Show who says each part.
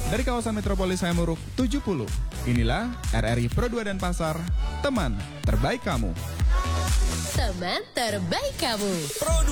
Speaker 1: Dari kawasan Metropolis Hayamuruk 70. Inilah RRI Pro 2 dan Pasar, teman terbaik kamu.
Speaker 2: Teman terbaik kamu.
Speaker 3: Pro 2